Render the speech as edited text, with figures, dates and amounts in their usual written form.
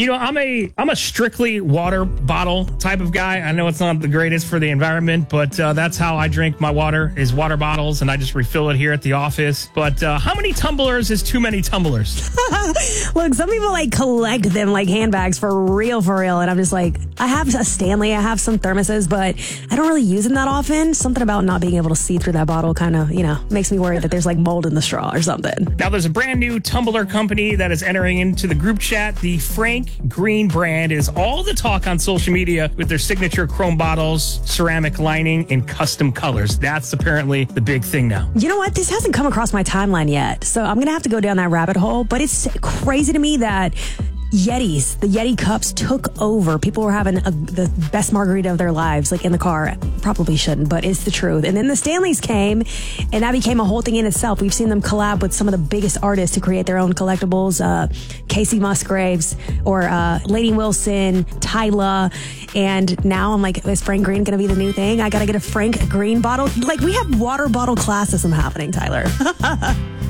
I'm a strictly water bottle type of guy. I know it's not the greatest for the environment, but that's how I drink my water, is water bottles, and I just refill it here at the office. But how many tumblers is too many tumblers? Look, some people collect them like handbags for real, and I'm just like, I have a Stanley, I have some thermoses, but I don't really use them that often. Something about not being able to see through that bottle kind of, makes me worry that there's mold in the straw or something. Now, there's a brand new tumbler company that is entering into the group chat. The Frank Green brand is all the talk on social media with their signature chrome bottles, ceramic lining, and custom colors. That's apparently the big thing now. You know what? This hasn't come across my timeline yet, so I'm going to have to go down that rabbit hole, but it's crazy to me that the Yeti cups took over. People were having the best margarita of their lives, in the car. Probably shouldn't, but it's the truth. And then the Stanleys came, and that became a whole thing in itself. We've seen them collab with some of the biggest artists to create their own collectibles. Casey Musgraves or Lainey Wilson, Tyla. And now I'm like, is Frank Green going to be the new thing? I got to get a Frank Green bottle. We have water bottle classism happening, Tyler.